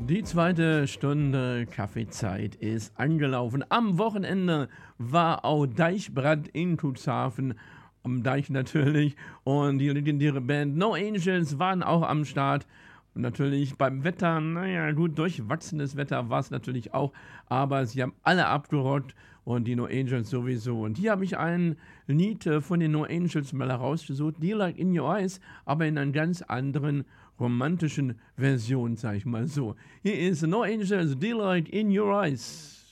Die zweite Stunde Kaffeezeit ist angelaufen. Am Wochenende war auch Deichbrand in Cuxhaven. Am Deich natürlich. Und die legendäre Band No Angels waren auch am Start. Und natürlich beim Wetter, naja, gut, durchwachsenes Wetter war es natürlich auch. Aber sie haben alle abgerockt und die No Angels sowieso. Und hier habe ich ein Lied von den No Angels mal herausgesucht. Daylight in Your Eyes, aber in einer ganz anderen romantischen Version, sag ich mal so. Hier ist No Angels, Daylight in Your Eyes.